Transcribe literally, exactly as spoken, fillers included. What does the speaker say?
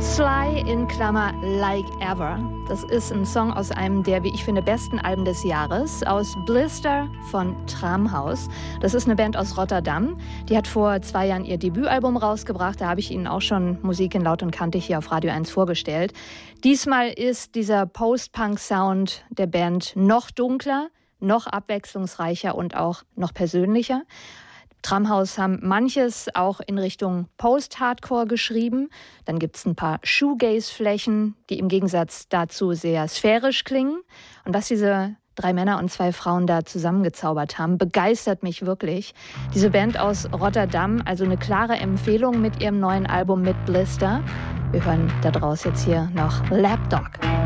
Sly in Klammer Like Ever. Das ist ein Song aus einem der, wie ich finde, besten Alben des Jahres, aus Blister von Tramhaus. Das ist eine Band aus Rotterdam. Die hat vor zwei Jahren ihr Debütalbum rausgebracht. Da habe ich Ihnen auch schon Musik in Laut und Kantig hier auf Radio eins vorgestellt. Diesmal ist dieser Post-Punk-Sound der Band noch dunkler, noch abwechslungsreicher und auch noch persönlicher. Tramhaus haben manches auch in Richtung Post-Hardcore geschrieben. Dann gibt es ein paar Shoegaze-Flächen, die im Gegensatz dazu sehr sphärisch klingen. Und was diese drei Männer und zwei Frauen da zusammengezaubert haben, begeistert mich wirklich. Diese Band aus Rotterdam, also eine klare Empfehlung mit ihrem neuen Album mit Blister. Wir hören da draus jetzt hier noch Lapdog.